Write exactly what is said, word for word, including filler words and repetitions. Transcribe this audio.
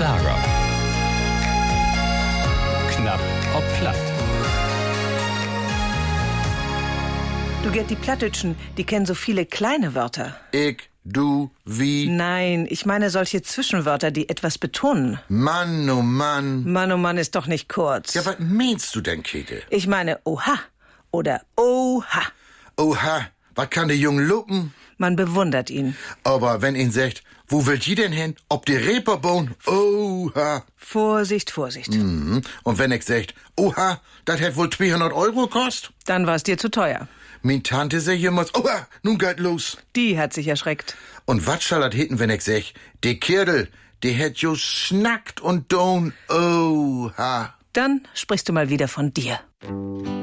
Schlager. Knapp ob platt. Du Gerd, die Plattdütschen, die kennen so viele kleine Wörter. Ich, du, wie. Nein, ich meine solche Zwischenwörter, die etwas betonen. Mann, oh Mann. Mann, oh Mann ist doch nicht kurz. Ja, was meinst du denn, Käthe? Ich meine oha oder oha. Oha, was kann der Junge lupen? Man bewundert ihn. Aber wenn ihn sagt, wo will die denn hin? Ob die Reeperbahn? Oha. Vorsicht, Vorsicht. Mhm. Und wenn ich sagt, oha, das hätt wohl zweihundert Euro kost? Dann war's dir zu teuer. Min Tante sag jemals, oha, nun geht los. Die hat sich erschreckt. Und wat schall dat hitten, wenn ich sag, de Kirdel, de hätt jo schnackt und don, oha. Dann sprichst du mal wieder von dir.